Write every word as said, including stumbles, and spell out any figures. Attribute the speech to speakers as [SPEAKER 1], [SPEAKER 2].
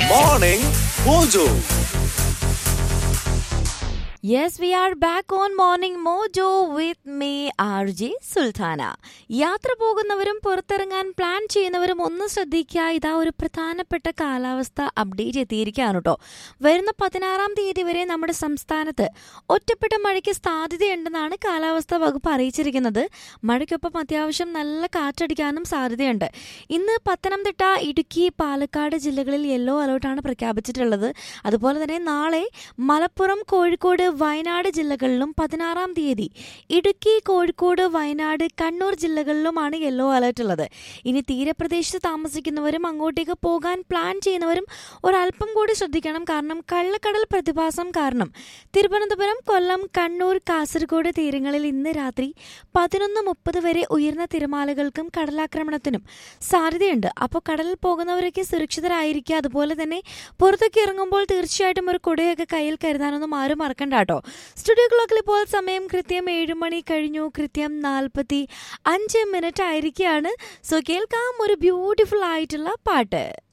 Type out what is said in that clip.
[SPEAKER 1] Morning Mojo.
[SPEAKER 2] Yes, we are back on Morning Mojo with me, R J Sultana. യാത്ര പോകുന്നവരും പുറത്തിറങ്ങാൻ plan ചെയ്യുന്നവരും ഒന്ന് ശ്രദ്ധിക്കുക. ഇതാ ഒരു പ്രധാനപ്പെട്ട കാലാവസ്ഥ അപ്ഡേറ്റ് എത്തിയിരിക്കുകയാണ് കേട്ടോ. വരുന്ന പതിനാറാം തീയതി വരെ നമ്മുടെ സംസ്ഥാനത്ത് ഒറ്റപ്പെട്ട മഴയ്ക്ക് സാധ്യതയുണ്ടെന്നാണ് കാലാവസ്ഥാ വകുപ്പ് അറിയിച്ചിരിക്കുന്നത്. മഴയ്ക്കൊപ്പം അത്യാവശ്യം നല്ല കാറ്റടിക്കാനും സാധ്യതയുണ്ട്. ഇന്ന് പത്തനംതിട്ട, ഇടുക്കി, പാലക്കാട് ജില്ലകളിൽ യെല്ലോ അലേർട്ടാണ് പ്രഖ്യാപിച്ചിട്ടുള്ളത്. അതുപോലെ തന്നെ നാളെ മലപ്പുറം, കോഴിക്കോട്, വയനാട് ജില്ലകളിലും പതിനാറാം തീയതി ഇടുക്കി, കോഴിക്കോട്, വയനാട്, കണ്ണൂർ ജില്ലകളിലുമാണ് യെല്ലോ അലർട്ട് ഉള്ളത്. ഇനി തീരപ്രദേശത്ത് താമസിക്കുന്നവരും അങ്ങോട്ടേക്ക് പോകാൻ പ്ലാൻ ചെയ്യുന്നവരും ഒരല്പം കൂടി ശ്രദ്ധിക്കണം. കാരണം കള്ളക്കടൽ പ്രതിഭാസം കാരണം തിരുവനന്തപുരം, കൊല്ലം, കണ്ണൂർ, കാസർഗോഡ് തീരങ്ങളിൽ ഇന്ന് രാത്രി പതിനൊന്ന് മുപ്പത് വരെ ഉയർന്ന തിരമാലകൾക്കും കടലാക്രമണത്തിനും സാധ്യതയുണ്ട്. അപ്പോൾ കടലിൽ പോകുന്നവരൊക്കെ സുരക്ഷിതരായിരിക്കുക. അതുപോലെ തന്നെ പുറത്തേക്ക് ഇറങ്ങുമ്പോൾ തീർച്ചയായിട്ടും ഒരു കുടയൊക്കെ കയ്യിൽ കരുതാനൊന്നും ആരും മറക്കണ്ട കേട്ടോ. സ്റ്റുഡിയോ ക്ലോക്കിൽ ഇപ്പോൾ സമയം കൃത്യം ഏഴ് മണി കഴിഞ്ഞു, കൃത്യം നാൽപ്പത്തി അഞ്ച് മിനിറ്റ് ആയിരിക്കുകയാണ്. സോ കേൾക്കാം ഒരു ബ്യൂട്ടിഫുൾ ആയിട്ടുള്ള പാട്ട്.